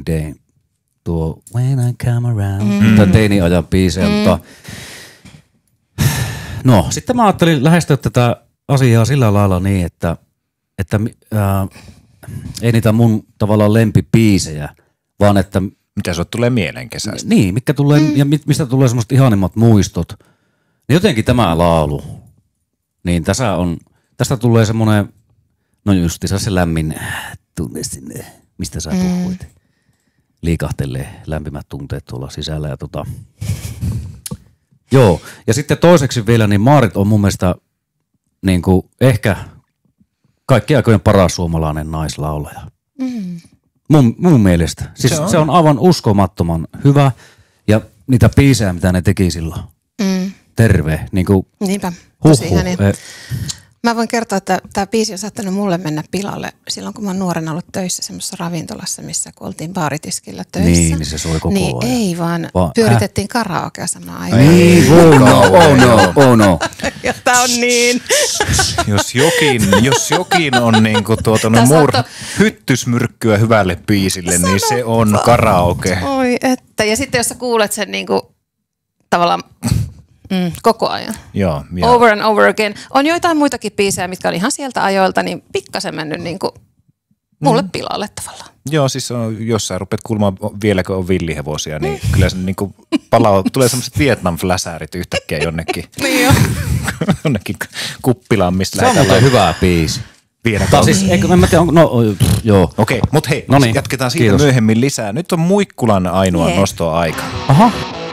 Green Day, tuo When I Come Around, tämä teini-ajan biisejä, mutta no, sitten mä ajattelin lähestyä tätä asiaa sillä lailla niin, että ei niitä mun tavallaan lempibiisejä, vaan että mitä sulle tulee mieleen kesästä? Niin, mitkä tulee, ja mistä tulee semmoiset ihanimmat muistot. Niin jotenkin tämä laulu, niin tästä tulee semmoinen, no justiinsa se lämmin tunne sinne, mistä sä puhuit. Liikahtelee lämpimät tunteet tuolla sisällä. Ja joo, ja sitten toiseksi vielä, niin Maarit on mun mielestä niin kuin ehkä kaikkien aikojen paras suomalainen naislaulaja. Mun mielestä. Siis se on aivan uskomattoman hyvä. Ja niitä biisejä, mitä ne teki silloin. Terve. Niin kuin, niinpä, tosi ihania. Mä voin kertoa, että tämä biisi on saattanut mulle mennä pilalle silloin, kun mä oon nuorena ollut töissä semmoisessa ravintolassa, missä kun oltiin baaritiskillä töissä. Niin se soi koko ajan. Ei vaan pyöritettiin karaokea samaan aikaan. Ei, oh no. Ja tää on niin. Jos jokin on niinku hyttysmyrkkyä hyvälle biisille, niin se on karaoke. Oi että. Ja sitten jos sä kuulet sen niinku tavallaan koko ajan. Joo. Over and over again. On joitain muitakin biisejä, mitkä on ihan sieltä ajoilta, niin pikkasen mennyt niinku mulle pilalle tavallaan. Joo, siis jos sä rupeat kuulemaan vieläkö on villihevosia, niin kyllä se niinku tulee semmoiset Vietnam-fläsäärit yhtäkkiä jonnekin. Niin jo. Jonnekin kuppilaan, mistä se on muuten hyvä biisi. Vieläkö siis, en mä tiedä, joo. Okei, mutta hei, Noniin, jatketaan siitä kiitos. myöhemmin lisää. Nyt on Muikkulan ainoa nostoaika. Aha.